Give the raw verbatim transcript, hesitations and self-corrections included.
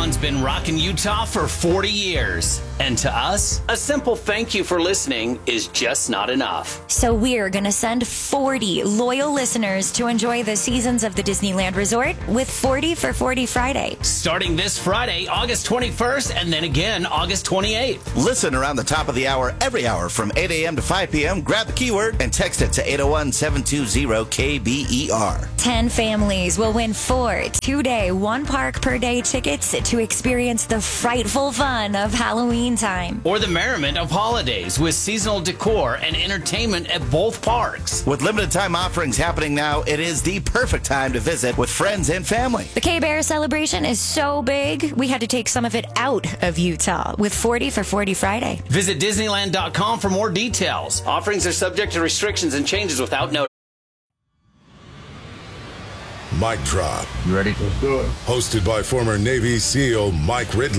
one's been rocking Utah for forty years. And to us, a simple thank you for listening is just not enough. So we're going to send forty loyal listeners to enjoy the seasons of the Disneyland Resort with forty for forty Friday. Starting this Friday, August twenty-first, and then again August twenty-eighth. Listen around the top of the hour every hour from eight a.m. to five p.m. Grab the keyword and text it to eight oh one, seven two zero, K B E R. Ten families will win four two-day, one-park per day tickets to experience the frightful fun of Halloween time. Or the merriment of holidays with seasonal decor and entertainment at both parks. With limited time offerings happening now, it is the perfect time to visit with friends and family. The K-Bear celebration is so big, we had to take some of it out of Utah with forty for forty Friday. Visit Disneyland dot com for more details. Offerings are subject to restrictions and changes without notice. Mic Drop. You ready? Let's do it. Hosted by former Navy SEAL Mike Ridley.